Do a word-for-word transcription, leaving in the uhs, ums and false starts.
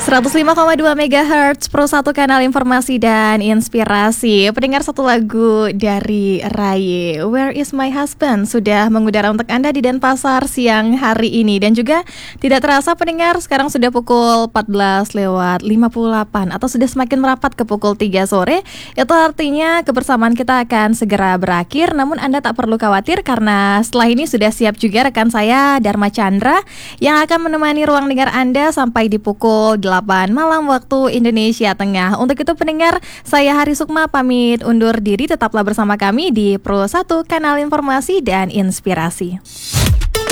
seratus lima koma dua megahertz Pro satu kanal informasi dan inspirasi. Pendengar, satu lagu dari Ray, Where is my husband, sudah mengudara untuk Anda di Denpasar siang hari ini. Dan juga tidak terasa pendengar, sekarang sudah pukul empat belas lewat lima puluh delapan atau sudah semakin merapat ke pukul tiga sore. Itu artinya kebersamaan kita akan segera berakhir. Namun Anda tak perlu khawatir karena setelah ini sudah siap juga rekan saya Dharma Chandra yang akan menemani ruang dengar Anda sampai di pukul delapan malam waktu Indonesia Tengah. Untuk itu pendengar, saya Hari Sukma pamit undur diri. Tetaplah bersama kami di Pro satu kanal informasi dan inspirasi.